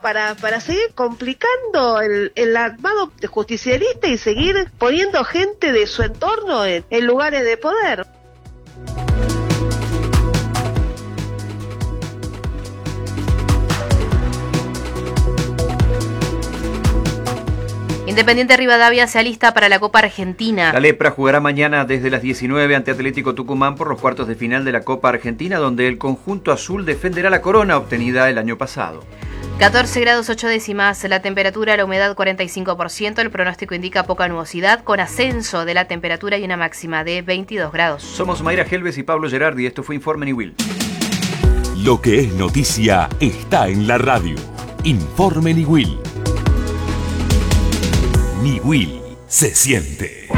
para seguir complicando el armado justicialista y seguir poniendo gente de su entorno en lugares de poder. Independiente Rivadavia se alista para la Copa Argentina. La Lepra jugará mañana desde las 19 ante Atlético Tucumán por los cuartos de final de la Copa Argentina, donde el conjunto azul defenderá la corona obtenida el año pasado. 14 grados 8 décimas, la temperatura, la humedad 45%, el pronóstico indica poca nubosidad con ascenso de la temperatura y una máxima de 22 grados. Somos Mayra Helves y Pablo Gerardi, esto fue Informe Niwil. Lo que es noticia está en la radio. Informe Niwil. Niwil se siente.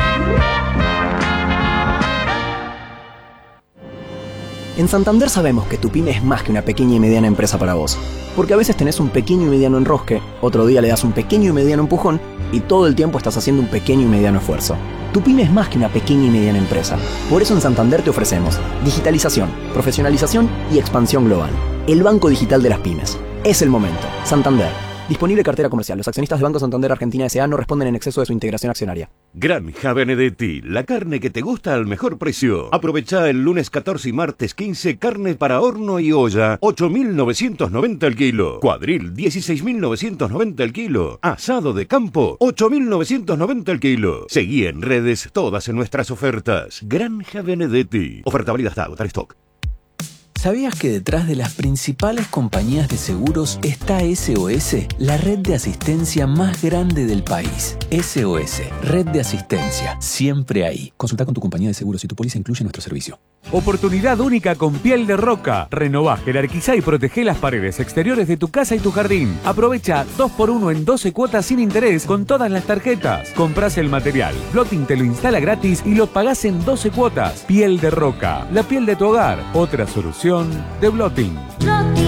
En Santander sabemos que tu pyme es más que una pequeña y mediana empresa para vos. Porque a veces tenés un pequeño y mediano enrosque, otro día le das un pequeño y mediano empujón y todo el tiempo estás haciendo un pequeño y mediano esfuerzo. Tu pyme es más que una pequeña y mediana empresa. Por eso en Santander te ofrecemos digitalización, profesionalización y expansión global. El banco digital de las pymes. Es el momento. Santander. Disponible cartera comercial. Los accionistas del Banco Santander Argentina S.A. no responden en exceso de su integración accionaria. Granja Benedetti, la carne que te gusta al mejor precio. Aprovecha el lunes 14 y martes 15, carne para horno y olla, 8.990 el kilo. Cuadril, 16.990 el kilo. Asado de campo, 8.990 el kilo. Seguí en redes todas en nuestras ofertas. Granja Benedetti. Oferta válida hasta agotar stock. ¿Sabías que detrás de las principales compañías de seguros está SOS, la red de asistencia más grande del país? SOS, red de asistencia, siempre ahí. Consulta con tu compañía de seguros si tu póliza incluye nuestro servicio. Oportunidad única con Piel de Roca. Renová, jerarquizá y protegé las paredes exteriores de tu casa y tu jardín. Aprovecha 2x1 en 12 cuotas sin interés con todas las tarjetas. Comprás el material, Blotting te lo instala gratis y lo pagás en 12 cuotas. Piel de Roca, la piel de tu hogar. Otra solución de Blotting.